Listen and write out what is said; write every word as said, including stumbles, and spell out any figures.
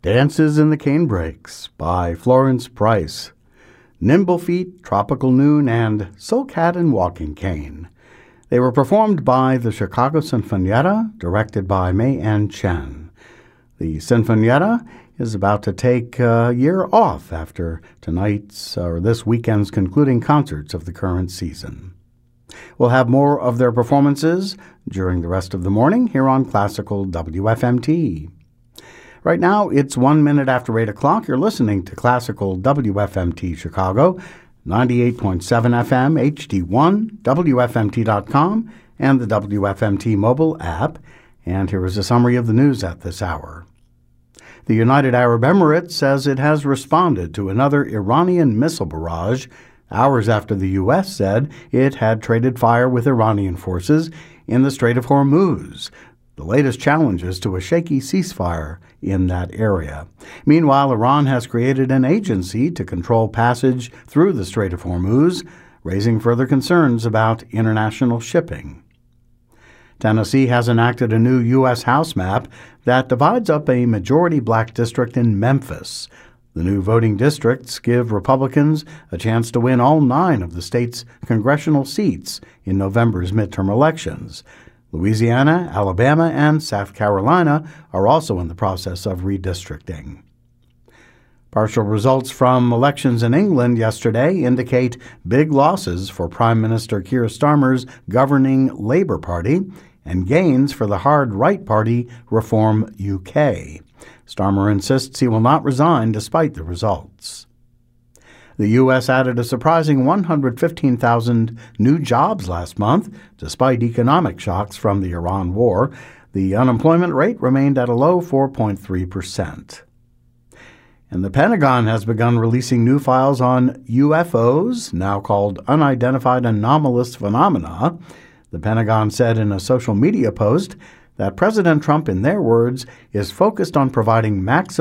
Dances in the Canebrakes by Florence Price, Nimble Feet, Tropical Noon, and Soul Cat and Walking Cane. They were performed by the Chicago Sinfonietta, directed by May Ann Chen. The Sinfonietta is about to take a year off after tonight's or this weekend's concluding concerts of the current season. We'll have more of their performances during the rest of the morning here on Classical W F M T. Right now, it's one minute after eight o'clock. You're listening to Classical W F M T Chicago, ninety-eight point seven F M, H D one, W F M T dot com, and the W F M T mobile app. And here is a summary of the news at this hour. The United Arab Emirates says it has responded to another Iranian missile barrage hours after the U S said it had traded fire with Iranian forces in the Strait of Hormuz, the latest challenges to a shaky ceasefire in that area. Meanwhile, Iran has created an agency to control passage through the Strait of Hormuz, raising further concerns about international shipping. Tennessee has enacted a new U S House map that divides up a majority black district in Memphis. The new voting districts give Republicans a chance to win all nine of the state's congressional seats in November's midterm elections. Louisiana, Alabama, and South Carolina are also in the process of redistricting. Partial results from elections in England yesterday indicate big losses for Prime Minister Keir Starmer's governing Labour Party and gains for the hard-right party Reform U K. Starmer insists he will not resign despite the results. The U S added a surprising one hundred fifteen thousand new jobs last month, despite economic shocks from the Iran war. The unemployment rate remained at a low four point three percent. And the Pentagon has begun releasing new files on U F Os, now called Unidentified Anomalous Phenomena. The Pentagon said in a social media post that President Trump, in their words, is focused on providing maximum